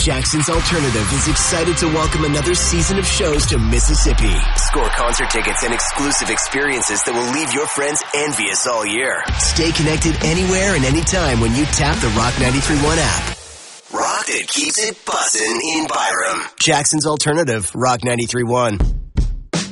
Jackson's Alternative is excited to welcome another season of shows to Mississippi. Score concert tickets and exclusive experiences that will leave your friends envious all year. Stay connected anywhere and anytime when you tap the Rock 93.1 app. Rock that keeps it bussin' in Byram. Jackson's Alternative, Rock 93.1.